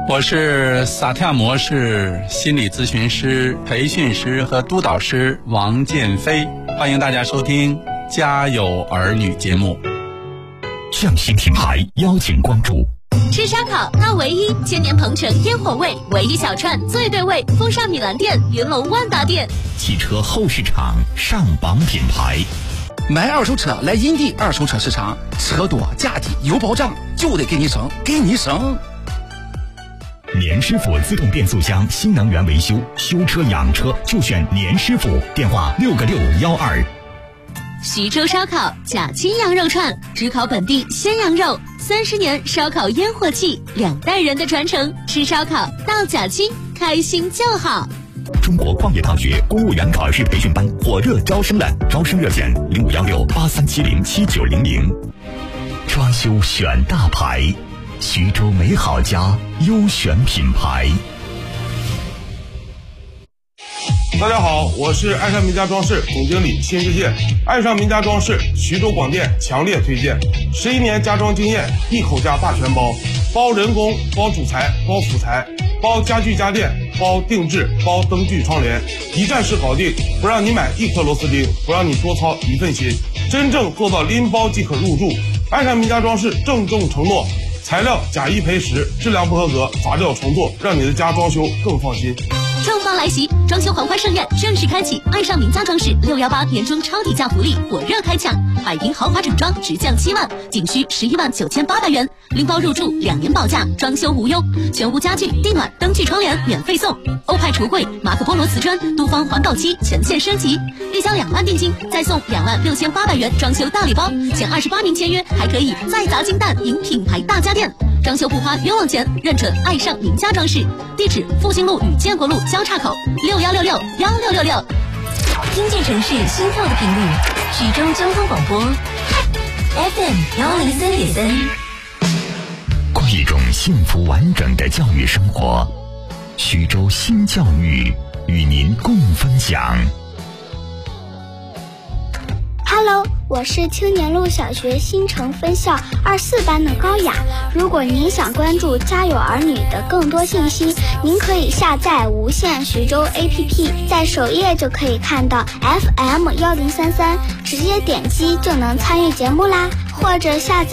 我是萨提亚模式心理咨询师、培训师和督导师王建飞，欢迎大家收听《家有儿女》节目。 匠心品牌邀请关注。 吃烧烤那唯一，千年鹏城烟火味，唯一小串最对味，风尚米兰店、云龙万达店。 汽车后市场上榜品牌。 买二手车来银地二手车市场，车多价低有保障，就得给你省，给你省。 年师傅自动变速箱新能源维修，修车养车就选年师傅，电话6个612。 徐州烧烤甲青羊肉串，只烤本地鲜羊肉，30年烧烤烟火气，2代人的传承。吃烧烤到甲青，开心就好。 中国矿业大学公务员考试培训班火热招生了，招生热线051683707900。装修选大牌，徐州美好家优选品牌。 大家好，我是爱上名家装饰总经理辛世界。爱上名家装饰徐州广电强烈推荐，11年家装经验，一口价大全包，包人工，包主材，包辅材，包家具家电，包定制，包灯具窗帘，一站式搞定，不让你买1颗螺丝钉，不让你多操一份心，真正做到拎包即可入住。爱上名家装饰郑重承诺，材料假一赔10，质量不合格砸掉重做，让你的家装修更放心。 重磅来袭，装修狂欢盛宴正式开启！爱上名家装饰618年终超低价福利火热开抢，海平豪华整装直降7万，仅需119800元，拎包入住，2年保价，装修无忧，全屋家具、地暖、灯具、窗帘免费送，欧派橱柜、马可波罗瓷砖、都方环保漆全线升级，预交2万定金，再送26800元装修大礼包，前28名签约还可以再砸金蛋赢品牌大家电。装修不花冤枉钱，认准爱上名家装饰，地址复兴路与建国路交叉口，61661666。听见城市心跳的频率，徐州交通广播 FM103.3。 过一种幸福完整的教育生活，徐州新教育与您共分享。 Hello， 我是青年路小学新城分校24班的高雅。如果您想关注家有儿女的更多信息，您可以下载无线徐州 APP， 在首页就可以看到 FM1033， 直接点击就能参与节目啦，或者下载